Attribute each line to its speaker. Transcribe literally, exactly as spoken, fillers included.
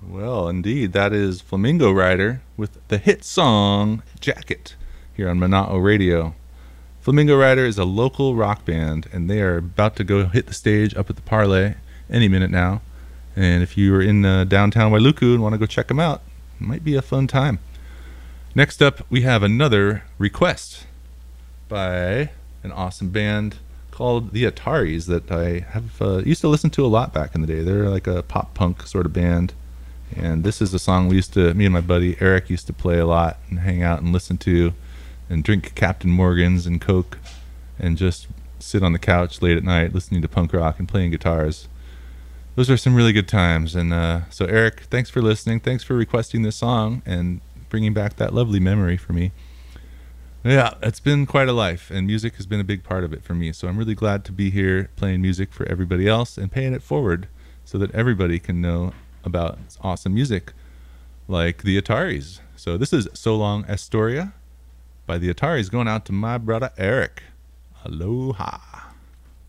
Speaker 1: Well, indeed, that is Flamingo Rider with the hit song Jacket here on Monotto Radio. Flamingo Rider is a local rock band, and they are about to go hit the stage up at the Parlay any minute now. And if you are in uh, downtown Wailuku and want to go check them out, it might be a fun time. Next up, we have another request by an awesome band called the Ataris that I have uh, used to listen to a lot back in the day. They're like a pop punk sort of band. And this is a song we used to, me and my buddy Eric used to play a lot and hang out and listen to and drink Captain Morgan's and Coke and just sit on the couch late at night listening to punk rock and playing guitars. Those are some really good times. And uh, so Eric, thanks for listening. Thanks for requesting this song and bringing back that lovely memory for me. Yeah, it's been quite a life, and music has been a big part of it for me. So I'm really glad to be here playing music for everybody else and paying it forward so that everybody can know about awesome music like the Ataris. So this is So Long Astoria by the Ataris, going out to my brother Eric. Aloha.